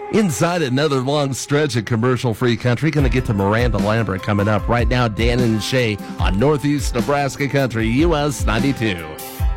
Inside another long stretch of commercial-free country, going to get to Miranda Lambert coming up. Right now, Dan and Shay on Northeast Nebraska Country, US 92.